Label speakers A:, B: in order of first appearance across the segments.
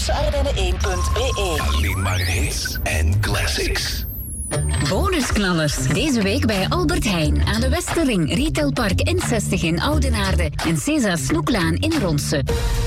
A: Vlaamseardenne1.be.
B: Alleen maar hits en classics.
C: Bonusknallers. Deze week bij Albert Heijn aan de Westerring, Retailpark N60 in Oudenaarde en César Snoeklaan in Ronse.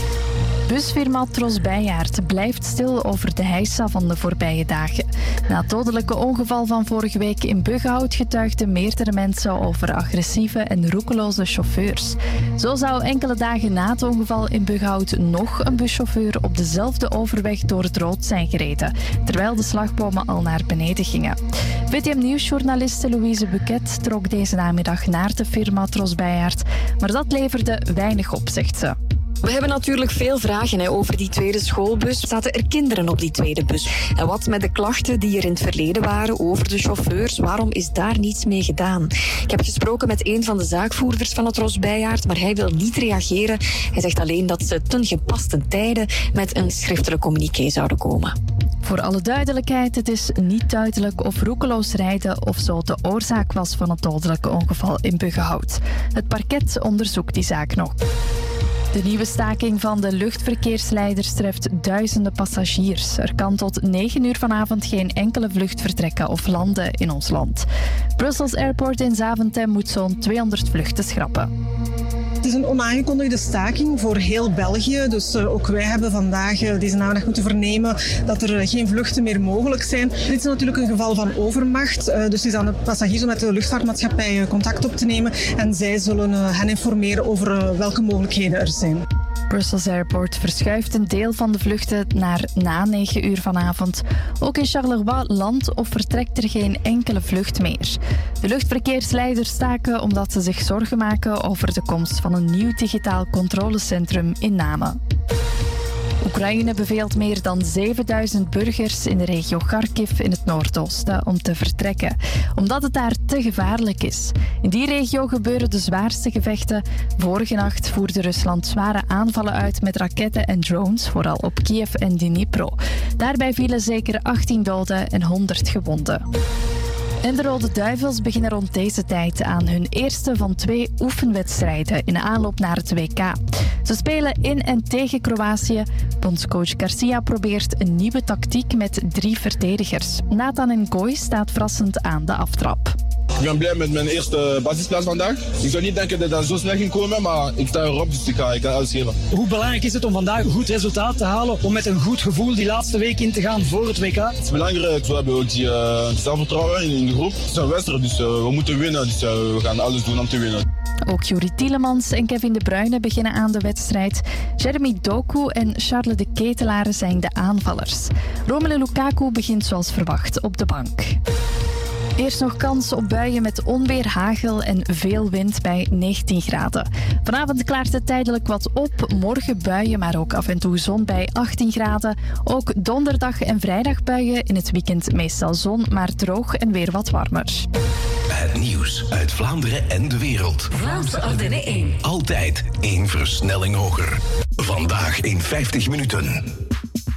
D: Busfirma Tros Bijjaard blijft stil over de heisa van de voorbije dagen. Na het dodelijke ongeval van vorige week in Buggenhout getuigden meerdere mensen over agressieve en roekeloze chauffeurs. Zo zou enkele dagen na het ongeval in Buggenhout nog een buschauffeur op dezelfde overweg door het rood zijn gereden, terwijl de slagbomen al naar beneden gingen. VTM-nieuwsjournaliste Louise Buquet trok deze namiddag naar de firma Tros Bijjaard, maar dat leverde weinig op, zegt ze.
E: We hebben natuurlijk veel vragen over die tweede schoolbus. Zaten er kinderen op die tweede bus? En wat met de klachten die er in het verleden waren over de chauffeurs? Waarom is daar niets mee gedaan? Ik heb gesproken met een van de zaakvoerders van het Tros Bijjaard, maar hij wil niet reageren. Hij zegt alleen dat ze ten gepaste tijden met een schriftelijk communiqué zouden komen.
D: Voor alle duidelijkheid, het is niet duidelijk of roekeloos rijden of zo de oorzaak was van het dodelijke ongeval in Buggenhout. Het parket onderzoekt die zaak nog. De nieuwe staking van de luchtverkeersleiders treft duizenden passagiers. Er kan tot 9 uur vanavond geen enkele vlucht vertrekken of landen in ons land. Brussels Airport in Zaventem moet zo'n 200 vluchten schrappen.
F: Het is een onaangekondigde staking voor heel België. Dus ook wij hebben vandaag deze namiddag moeten vernemen dat er geen vluchten meer mogelijk zijn. Dit is natuurlijk een geval van overmacht. Dus het is aan de passagiers om met de luchtvaartmaatschappij contact op te nemen. En zij zullen hen informeren over welke mogelijkheden er zijn.
D: Brussels Airport verschuift een deel van de vluchten naar na 9 uur vanavond. Ook in Charleroi landt of vertrekt er geen enkele vlucht meer. De luchtverkeersleiders staken omdat ze zich zorgen maken over de komst van een nieuw digitaal controlecentrum in Namen. Oekraïne beveelt meer dan 7000 burgers in de regio Kharkiv in het noordoosten om te vertrekken, omdat het daar te gevaarlijk is. In die regio gebeuren de zwaarste gevechten. Vorige nacht voerde Rusland zware aanvallen uit met raketten en drones, vooral op Kiev en Dnipro. Daarbij vielen zeker 18 doden en 100 gewonden. En de Rode Duivels beginnen rond deze tijd aan hun eerste van 2 oefenwedstrijden in aanloop naar het WK. Ze spelen in en tegen Kroatië. Bondscoach Garcia probeert een nieuwe tactiek met 3 verdedigers. Nathan Ngoy staat verrassend aan de aftrap.
G: Ik ben blij met mijn eerste basisplaats vandaag. Ik zou niet denken dat dat zo snel ging komen, maar ik sta erop, dus ik kan alles geven.
H: Hoe belangrijk is het om vandaag een goed resultaat te halen, om met een goed gevoel die laatste week in te gaan voor het WK?
G: Het is belangrijk, we hebben ook die zelfvertrouwen in de groep. Het is een wedstrijd, dus we moeten winnen, dus we gaan alles doen om te winnen.
D: Ook Juri Tielemans en Kevin De Bruyne beginnen aan de wedstrijd. Jeremy Doku en Charles de Ketelaere zijn de aanvallers. Romelu Lukaku begint zoals verwacht op de bank. Eerst nog kans op buien met onweer, hagel en veel wind bij 19 graden. Vanavond klaart het tijdelijk wat op. Morgen buien, maar ook af en toe zon bij 18 graden. Ook donderdag en vrijdag buien. In het weekend meestal zon, maar droog en weer wat warmer.
B: Het nieuws uit Vlaanderen en de wereld.
C: Vlaamse Ardenne 1.
B: Altijd 1 versnelling hoger. Vandaag in 50 minuten.